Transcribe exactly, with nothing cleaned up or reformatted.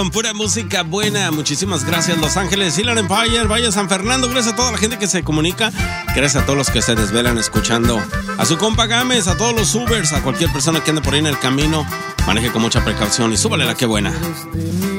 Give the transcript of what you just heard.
Pura música buena, muchísimas gracias Los Ángeles, Inland Empire, Valle San Fernando, gracias a toda la gente que se comunica, gracias a todos los que se desvelan escuchando, a su compa Gámez, a todos los Ubers, a cualquier persona que ande por ahí en el camino, maneje con mucha precaución y súbale la que buena.